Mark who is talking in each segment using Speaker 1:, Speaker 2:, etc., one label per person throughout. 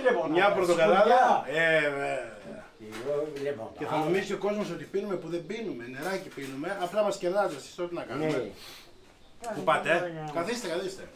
Speaker 1: Μια πορτοκαλάδα. Και θα νομίσει ο κόσμος ότι πίνουμε που δεν πίνουμε. Νεράκι πίνουμε. Απλά μας κερνάτε εσείς τώρα τι να κάνουμε. Πού πάτε, καθίστε, καθίστε.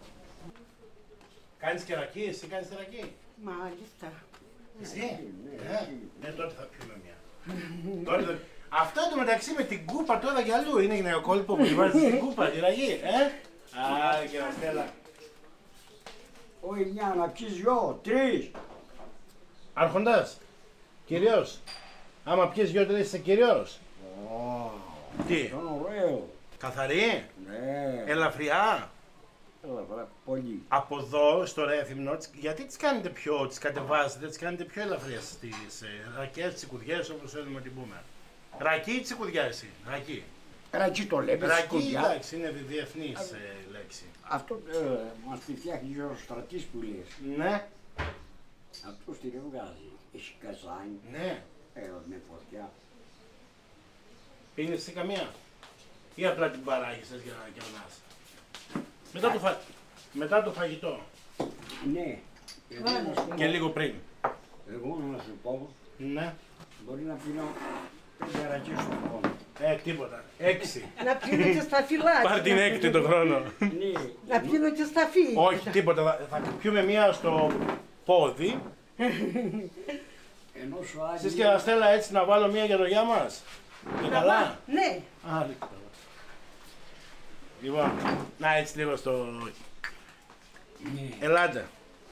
Speaker 1: Κάνεις κερακί, εσύ κάνεις κερακί.
Speaker 2: Μάλιστα.
Speaker 1: Εσύ, τότε θα πιούμε μια. Αυτό εντωμεταξύ με την κούπα τώρα για αλλού είναι γυναικοκόλπο που τη βάζεις στην κούπα, τη ραγή, Α, και Στέλλα.
Speaker 3: Όχι μια, να πιεις δυο, τρεις.
Speaker 1: Άρχοντας, κυρίως, άμα πιεις δυο-τρεις είσαι κυρίως. Τι,
Speaker 3: Είναι ωραίο.
Speaker 1: καθαρή,
Speaker 3: Ναι.
Speaker 1: ελαφριά.
Speaker 3: Ελαφριά, πολύ.
Speaker 1: Από εδώ στο Ρέθυμνο, γιατί τις κάνετε πιο, τις κατεβάζετε, τις κάνετε πιο ελαφριές στις ρακές, τσικουδιές όπως θέλουμε να την πούμε. Ρακί ή τσικουδιά εσύ, ρακί.
Speaker 3: Ρακί το λέμε,
Speaker 1: Ρακί, εντάξει, είναι διεθνής λέξη.
Speaker 3: Αυτό μας τη φτιάχνει ο Στρατής που λες.
Speaker 1: Ναι,
Speaker 3: Αυτός την έβγαζε. Έχει καζάνι,
Speaker 1: ναι.
Speaker 3: με φωτιά.
Speaker 1: Πίνεις εσύ καμία ή απλά την παράγεις για να κερνάς. Μετά το φαγητό
Speaker 3: Ναι.
Speaker 1: και λίγο πριν.
Speaker 3: Εγώ να σου πω,
Speaker 1: Ναι.
Speaker 3: μπορεί να πίνω 5 ρακί στον χρόνο.
Speaker 1: Τίποτα. 6.
Speaker 2: Να πίνω και στα φυλάκια.
Speaker 1: Πάρ' την έκτη τον χρόνο.
Speaker 3: Ναι.
Speaker 2: Να πίνω και στα φύλλα.
Speaker 1: Όχι, τίποτα. Θα πιούμε μία στο πόδι.
Speaker 3: Ενώ σου άγγι...
Speaker 1: Εσείς και τα Στέλλα έτσι να βάλω μία για το γεια μας. Και καλά.
Speaker 2: Ναι.
Speaker 1: Α, ρίχτε. Λοιπόν, να έτσι λίγο στο... Ελάτε.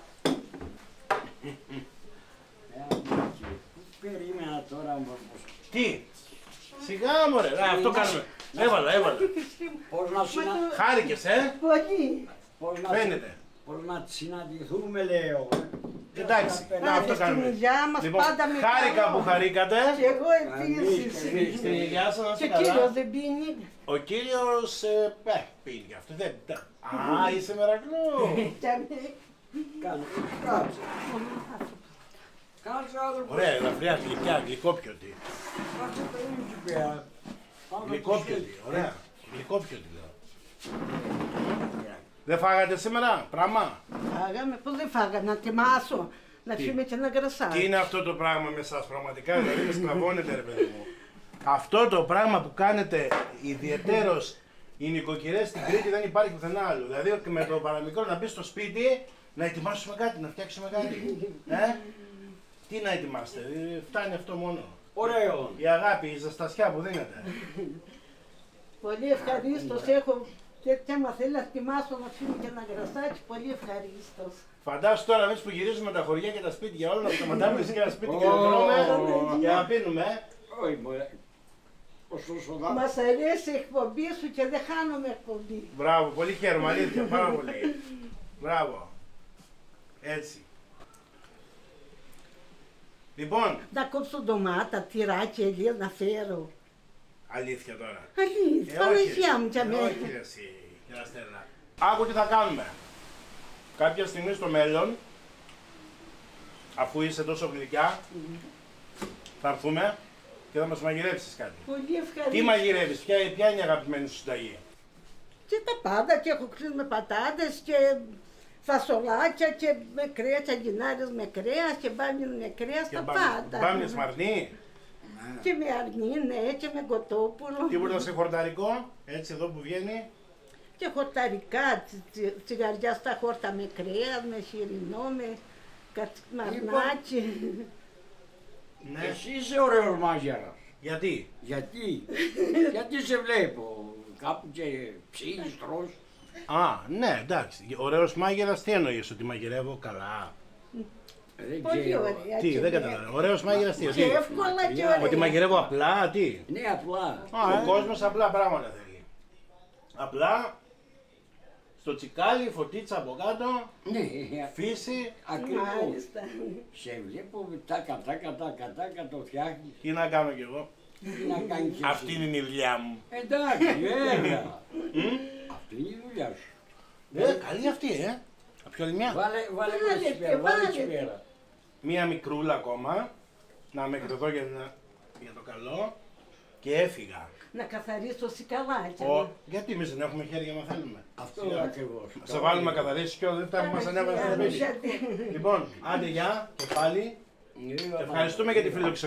Speaker 3: Περίμενα τώρα όμως.
Speaker 1: Τι. Σιγά μωρέ. Αυτό κάνουμε. Έβαλα.
Speaker 3: Πώς να
Speaker 1: Χάρηκες,
Speaker 2: Πολύ.
Speaker 1: Φαίνεται.
Speaker 3: Πώς να συναντηθούμε, λέω.
Speaker 1: Εντάξει, να αυτό
Speaker 2: Στην
Speaker 1: κάνουμε.
Speaker 2: υγειά μας
Speaker 1: Λοιπόν,
Speaker 2: πάντα με
Speaker 1: χάρηκα
Speaker 2: καλό.
Speaker 1: που χαρήκατε.
Speaker 2: Και εγώ επίσης.
Speaker 1: Στην υγειά σας, να
Speaker 2: Και
Speaker 1: είστε
Speaker 2: ο κύριος
Speaker 1: καλά.
Speaker 2: δεν πίνει.
Speaker 1: Ο κύριος, πίνει γι' αυτό. Α, είσαι μερακλού.
Speaker 2: Και αμέ-
Speaker 3: Κάτσε. Κάτσε. Κάτσε, άνθρωπο.
Speaker 1: Ωραία, ελαφριά, γλυκιά, γλυκόπιωτη.
Speaker 3: Κάτσε, περίμενε εκεί πέρα. Πάμε
Speaker 1: Γλυκόπιωτη, ωραία. Γλυκόπιωτη λέω. Δεν φάγατε σήμερα, πράγμα.
Speaker 2: Φάγαμε, πώς δεν φάγαμε, να τιμάσω. Να φύγουμε και ένα
Speaker 1: Τι
Speaker 2: γρασάκι.
Speaker 1: είναι αυτό το πράγμα με εσάς, πραγματικά, δηλαδή με σκλαβώνετε ρε παιδί μου. Αυτό το πράγμα που κάνετε ιδιαιτέρως οι νοικοκυρές στην Κρήτη δεν υπάρχει πουθενά άλλο. Δηλαδή με το παραμικρό να μπει στο σπίτι, να ετοιμάσουμε κάτι, να φτιάξουμε κάτι. Τι να ετοιμάσετε, φτάνει αυτό μόνο.
Speaker 3: Ωραίο.
Speaker 1: Η αγάπη, η ζεστασιά που δίνετε.
Speaker 2: Πολύ ευχαρίστως έχω. Και άμα θέλει να τιμάσω να φύγουμε και ένα γρασάκι, πολύ ευχαρίστως.
Speaker 1: Φαντάσου τώρα εμείς που γυρίζουμε τα χωριά και τα σπίτια όλα να σταματάμε εσύ και ένα σπίτι και να τρώμε και να πίνουμε.
Speaker 3: Όχι, μωρέ. Όσο σοδά.
Speaker 2: Μας αρέσει η εκπομπή σου και δεν χάνουμε εκπομπή.
Speaker 1: Μπράβο, πολύ χαίρομαι, αλήθεια, πάρα πολύ. Μπράβο. Έτσι. Λοιπόν,
Speaker 2: Να κόψω ντομάτα, τυράκι, ελία να φέρω.
Speaker 1: αλήθεια τώρα.
Speaker 2: Αλήθεια, Παναγιά μου και
Speaker 1: όχι
Speaker 2: αμέ.
Speaker 1: ρε εσύ, κυρία Στέλλα. Άκου τι θα κάνουμε. Κάποια στιγμή στο μέλλον, αφού είσαι τόσο γλυκιά, θα έρθουμε και θα μας μαγειρέψεις κάτι.
Speaker 2: Πολύ
Speaker 1: Τι
Speaker 2: ευχαρίστως.
Speaker 1: μαγειρεύεις, ποια είναι η αγαπημένη σου συνταγή.
Speaker 2: Και τα πάντα και έχω κρύο με πατάτες και φασολάκια και με κρέα, τσαγκινάρες με κρέα και μπάμια με κρέα, τα πάντα.
Speaker 1: Μπάμιες μαρνί,
Speaker 2: Και με αρνί, ναι, και με κοτόπουλο.
Speaker 1: τίποτα σε χορταρικό, έτσι εδώ που βγαίνει.
Speaker 2: Και χορταρικά, τσιγαριά στα χόρτα με κρέα, με χοιρινό, με μαρνάκι.
Speaker 1: Ναι.
Speaker 3: Εσύ είσαι ωραίος μάγειρας.
Speaker 1: Γιατί.
Speaker 3: Γιατί, γιατί σε βλέπω. Κάπου και ψήνεις, τρως.
Speaker 1: Α, ναι, εντάξει. Ωραίος μάγειρας, τι εννοείς, ότι μαγειρεύω καλά.
Speaker 3: Δεν
Speaker 2: Πολύ
Speaker 3: ξέρω.
Speaker 2: ωραία.
Speaker 1: Τι,
Speaker 2: και
Speaker 1: δεν
Speaker 2: με-
Speaker 1: καταλαβαίνω. Ωραίος μάγειρας, τι.
Speaker 2: Και εύκολα και
Speaker 1: Ότι
Speaker 2: ωραία.
Speaker 1: μαγειρεύω απλά, τι.
Speaker 3: Ναι, απλά.
Speaker 1: Ο κόσμος απλά πράγματα θέλει. Απλά, στο τσικάλι, φωτίτσα από κάτω,
Speaker 3: Ναι,
Speaker 1: φύση,
Speaker 3: ακριβώς.
Speaker 2: Μάλιστα.
Speaker 3: Σε βλέπω τάκα το φτιάχνεις.
Speaker 1: τι να κάνω κι εγώ.
Speaker 3: Τι να κάνεις εσύ.
Speaker 1: Αυτή είναι η δουλειά μου.
Speaker 3: Εντάξει, βέβαια. Αυτή είναι η δουλειά σου.
Speaker 1: Καλή αυτή, Πιο άλλη μια.
Speaker 3: Βάλε
Speaker 2: Βάλετε,
Speaker 3: τσιπέρα, βάλε
Speaker 2: βάλετε.
Speaker 3: τσιπέρα.
Speaker 1: Μία μικρούλα ακόμα, να με εδώ για το καλό και έφυγα.
Speaker 2: να καθαρίσω σικαλάκια.
Speaker 1: Γιατί εμείς δεν έχουμε χέρια να θέλουμε.
Speaker 3: Αυτό ακριβώς.
Speaker 1: Σε βάλουμε καθαρίσει και δεν θα μας ανέβανε στο σπίτι. Λοιπόν, άντε γεια και πάλι. Και ευχαριστούμε για τη φιλοξενία.